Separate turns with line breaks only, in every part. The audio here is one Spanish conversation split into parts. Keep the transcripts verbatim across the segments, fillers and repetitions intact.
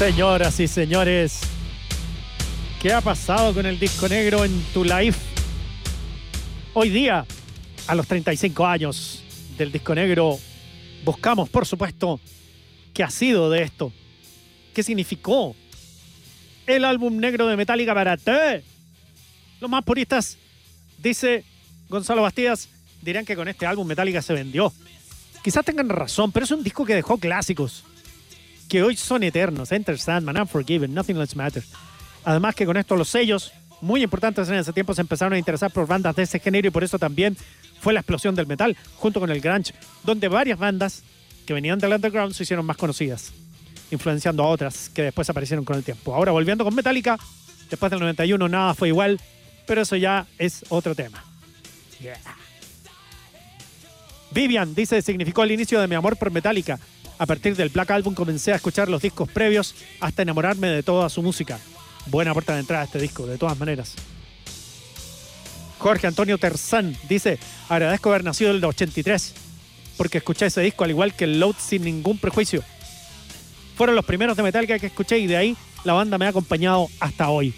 Señoras y señores, ¿qué ha pasado con el disco negro en tu live? Hoy día, a los treinta y cinco años del disco negro, buscamos, por supuesto, qué ha sido de esto. ¿Qué significó el álbum negro de Metallica para ti? Los más puristas, dice Gonzalo Bastías, dirán que con este álbum Metallica se vendió. Quizás tengan razón, pero es un disco que dejó clásicos que hoy son eternos. Enter Sandman, Unforgiven, Nothing Else Matters. Además que con esto los sellos muy importantes en ese tiempo se empezaron a interesar por bandas de ese género y por eso también fue la explosión del metal junto con el grunge, donde varias bandas que venían del underground se hicieron más conocidas, influenciando a otras que después aparecieron con el tiempo. Ahora volviendo con Metallica, después del noventa y uno nada fue igual, pero eso ya es otro tema. Yeah. Vivian dice, significó el inicio de mi amor por Metallica. A partir del Black Album comencé a escuchar los discos previos hasta enamorarme de toda su música. Buena puerta de entrada a este disco, de todas maneras. Jorge Antonio Terzán dice, agradezco haber nacido en el ochenta y tres, porque escuché ese disco al igual que el Load sin ningún prejuicio. Fueron los primeros de Metallica que escuché y de ahí la banda me ha acompañado hasta hoy.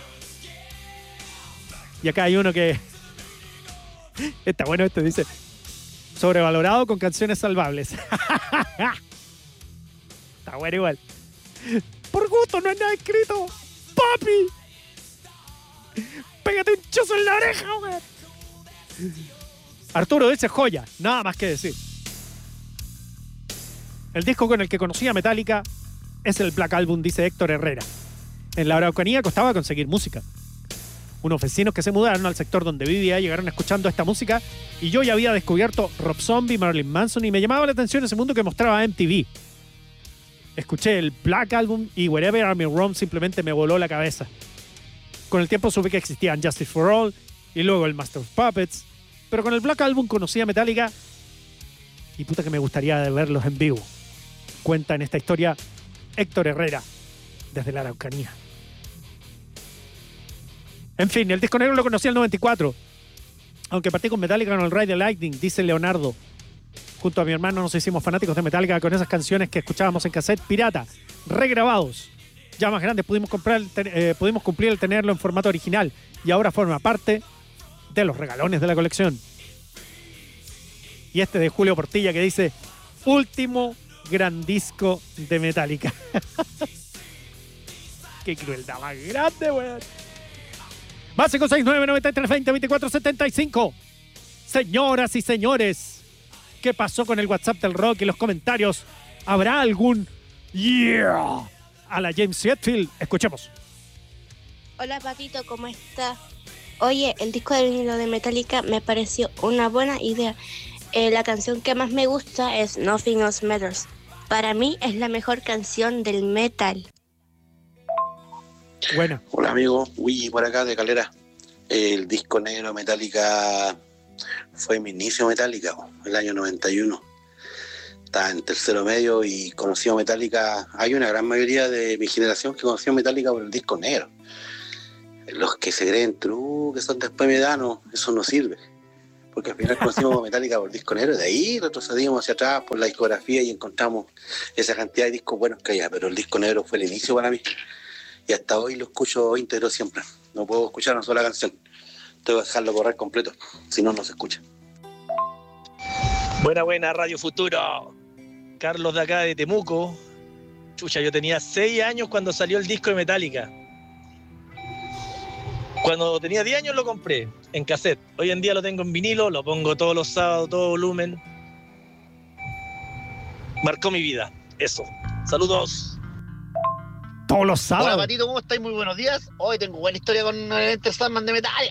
Y acá hay uno que... Está bueno este, dice... Sobrevalorado con canciones salvables. Está bueno igual. Por gusto, no hay nada escrito. ¡Papi! ¡Pégate un chozo en la oreja, weón! Arturo dice joya. Nada más que decir. El disco con el que conocí a Metallica es el Black Album, dice Héctor Herrera. En la Araucanía costaba conseguir música. Unos vecinos que se mudaron al sector donde vivía llegaron escuchando esta música y yo ya había descubierto Rob Zombie, Marilyn Manson y me llamaba la atención ese mundo que mostraba M T V. Escuché el Black Album y Wherever I'm in Rome simplemente me voló la cabeza. Con el tiempo supe que existían Justice for All y luego el Master of Puppets, pero con el Black Album conocí a Metallica y puta que me gustaría verlos en vivo. Cuenta en esta historia Héctor Herrera desde la Araucanía. En fin, el disco negro lo conocí en el noventa y cuatro. Aunque partí con Metallica con el Ride the Lightning, dice Leonardo. Junto a mi hermano nos hicimos fanáticos de Metallica con esas canciones que escuchábamos en cassette pirata, regrabados. Ya más grandes pudimos, comprar, eh, pudimos cumplir el tenerlo en formato original y ahora forma parte de los regalones de la colección. Y este de Julio Portilla que dice, último gran disco de Metallica. Qué crueldad más grande, weón. Básico seis nueve nueve tres dos cero dos cuatro siete cinco. Señoras y señores, ¿qué pasó con el WhatsApp del rock y los comentarios? ¿Habrá algún yeah a la James Hetfield? Escuchemos.
Hola Patito, ¿cómo estás? Oye, el disco de vinilo de Metallica me pareció una buena idea. Eh, la canción que más me gusta es Nothing Else Matters. Para mí es la mejor canción del metal.
Bueno.
Hola amigo, Willy por acá de Calera. El disco negro Metallica fue mi inicio Metallica, el año noventa y uno. Estaba en tercero medio y conocí a Metallica. Hay una gran mayoría de mi generación que conoció a Metallica por el disco negro. Los que se creen true, que son después medanos, eso no sirve. Porque al final conocimos a Metallica por el disco negro, de ahí retrocedimos hacia atrás por la discografía y encontramos esa cantidad de discos buenos que había, pero el disco negro fue el inicio para mí. Y hasta hoy lo escucho íntegro siempre. No puedo escuchar una sola canción. Tengo que dejarlo correr completo, si no, no se escucha.
Buena, buena, Radio Futuro. Carlos de acá de Temuco. Chucha, yo tenía seis años cuando salió el disco de Metallica. Cuando tenía diez años lo compré en cassette. Hoy en día lo tengo en vinilo, lo pongo todos los sábados, todo volumen. Marcó mi vida, eso. Saludos.
Todos los sábados.
Hola Patito, ¿cómo estáis? Muy buenos días. Hoy tengo buena historia con el Enter Sandman de Metal.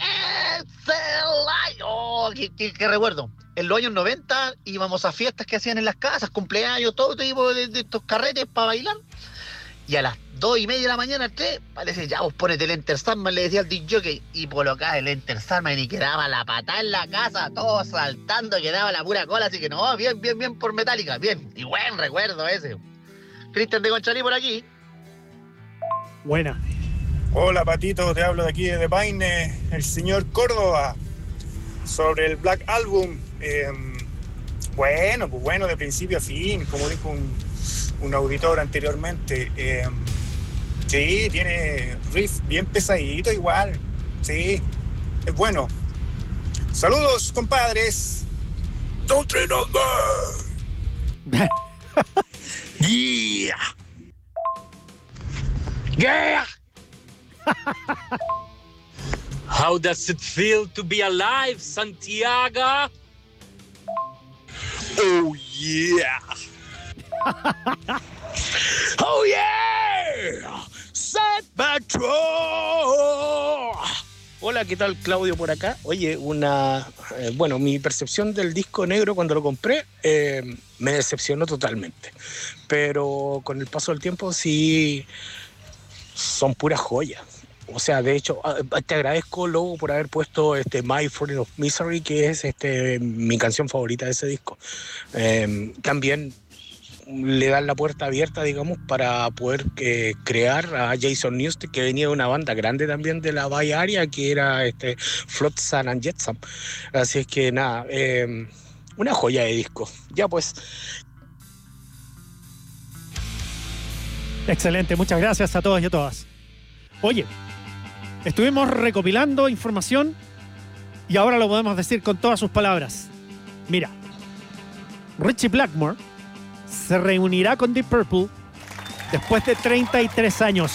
Oh, qué, qué, qué recuerdo. En los años noventa íbamos a fiestas que hacían en las casas, cumpleaños, todo tipo de, de estos carretes para bailar. Y a las dos y media de la mañana, tres, parece, ya vos ponete el Enter Sandman, le decía al D J, y colocaba el Enter Sandman y quedaba la patada en la casa, todo saltando, quedaba la pura cola, así que no, bien, bien, bien por Metallica, bien. Y buen recuerdo ese. Cristian de Conchalí por aquí.
Buena.
Hola Patito, te hablo de aquí de Paine, el señor Córdoba, sobre el Black Album. Eh, bueno, pues bueno, de principio a fin, como dijo un, un auditor anteriormente. Eh, Sí, tiene riff bien pesadito igual. Sí, es bueno. Saludos, compadres. Don't train on that.
Yeah.
Yeah! How does it feel to be alive, Santiago?
Oh yeah.
Oh yeah! Set Patrol.
Hola, ¿qué tal? Claudio por acá. Oye, una eh, bueno, mi percepción del disco negro cuando lo compré eh, me decepcionó totalmente. Pero con el paso del tiempo sí son puras joyas. O sea, de hecho, te agradezco, Lobo, por haber puesto este My Foreign of Misery, que es este mi canción favorita de ese disco. Eh, también le dan la puerta abierta, digamos, para poder eh, crear a Jason Newsted, que venía de una banda grande también de la Bay Area, que era este, Flotsam and Jetsam. Así es que nada, eh, una joya de disco. Ya pues.
Excelente, muchas gracias a todos y a todas. Oye, estuvimos recopilando información y ahora lo podemos decir con todas sus palabras. Mira, Ritchie Blackmore se reunirá con Deep Purple después de treinta y tres años.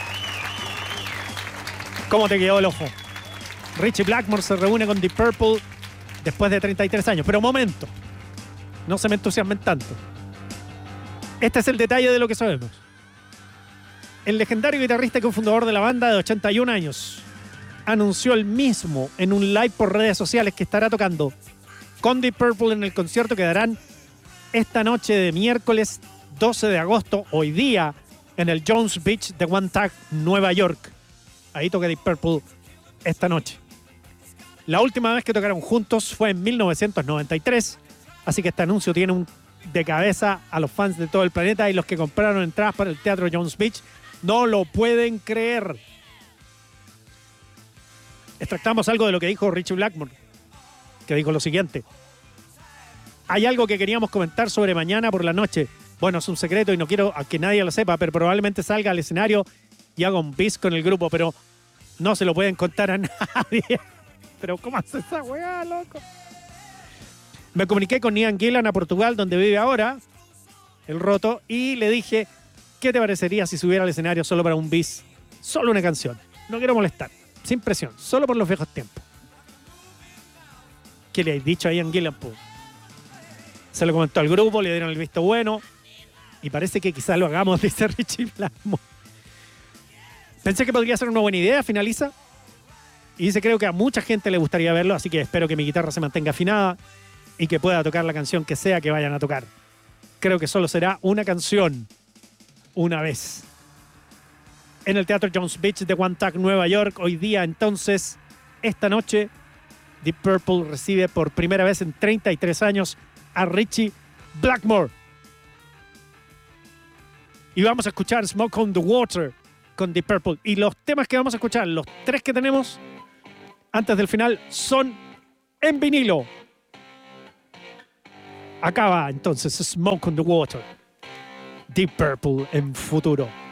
¿Cómo te quedó el ojo? Ritchie Blackmore se reúne con Deep Purple después de treinta y tres años. Pero un momento, no se me entusiasmen tanto. Este es el detalle de lo que sabemos. El legendario guitarrista y cofundador de la banda de ochenta y un años anunció él mismo en un live por redes sociales que estará tocando con Deep Purple en el concierto que darán esta noche de miércoles doce de agosto, hoy día, en el Jones Beach de Wantagh, Nueva York. Ahí toca Deep Purple esta noche. La última vez que tocaron juntos fue en mil novecientos noventa y tres, así que este anuncio tiene un de cabeza a los fans de todo el planeta y los que compraron entradas para el Teatro Jones Beach no lo pueden creer. Extractamos algo de lo que dijo Ritchie Blackmore, que dijo lo siguiente: hay algo que queríamos comentar sobre mañana por la noche. Bueno, es un secreto y no quiero que nadie lo sepa, pero probablemente salga al escenario y haga un bis con el grupo, pero no se lo pueden contar a nadie. Pero ¿cómo hace esa weá, loco? Me comuniqué con Ian Gillan a Portugal, donde vive ahora, el roto, y le dije, ¿qué te parecería si subiera al escenario solo para un bis? Solo una canción. No quiero molestar, sin presión, solo por los viejos tiempos. ¿Qué le has dicho a Ian Gillan, po? Se lo comentó al grupo, le dieron el visto bueno y parece que quizás lo hagamos, dice Ritchie Blackmore. Pensé que podría ser una buena idea, finaliza. Y dice, creo que a mucha gente le gustaría verlo, así que espero que mi guitarra se mantenga afinada y que pueda tocar la canción que sea que vayan a tocar. Creo que solo será una canción, una vez. En el Teatro Jones Beach de Wantagh, Nueva York, hoy día, entonces, esta noche, Deep Purple recibe por primera vez en treinta y tres años a Ritchie Blackmore. Y vamos a escuchar Smoke on the Water con Deep Purple. Y los temas que vamos a escuchar, los tres que tenemos antes del final, son en vinilo. Acá va entonces Smoke on the Water, Deep Purple en futuro.